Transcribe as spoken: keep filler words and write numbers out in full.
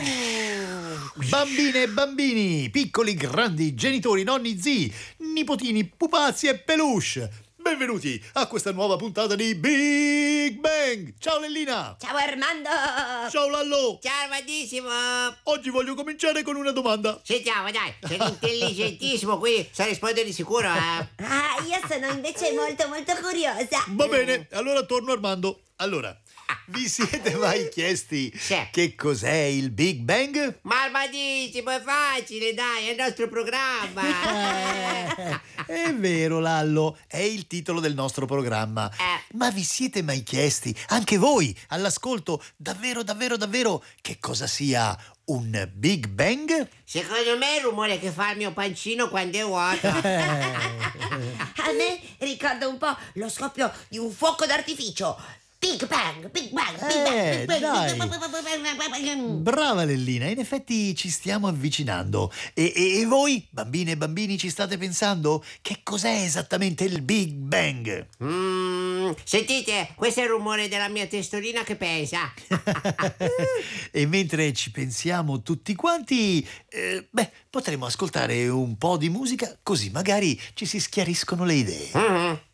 Bambine e bambini, piccoli, grandi, genitori, nonni, zii, nipotini, pupazzi e peluche. Benvenuti a questa nuova puntata di Big Bang. Ciao Lellina. Ciao Armando. Ciao Lallo. Ciao Armandissimo. Oggi voglio cominciare con una domanda. Sentiamo, dai, sei intelligentissimo qui, sai rispondere di sicuro, eh? Ah, io sono invece molto molto curiosa. Va bene, allora torno Armando. Allora, vi siete mai chiesti Sì. che cos'è il Big Bang? Ma Armandissimo, è facile, dai, è il nostro programma. Eh, è vero, Lallo, è il titolo del nostro programma. Eh. Ma vi siete mai chiesti, anche voi, all'ascolto, davvero, davvero, davvero, che cosa sia un Big Bang? Secondo me è il rumore che fa il mio pancino quando è vuoto. A me ricorda un po' lo scoppio di un fuoco d'artificio. Big Bang, Big Bang, Big Eh, Bang, Big dai. Bang. Brava Lellina, in effetti ci stiamo avvicinando. E, e- e voi, bambine e bambini, ci state pensando? Che cos'è esattamente il Big Bang? Mm, sentite, questo è il rumore della mia testolina che pesa. E mentre ci pensiamo tutti quanti, eh, beh, potremo ascoltare un po' di musica, così magari ci si schiariscono le idee. Mm.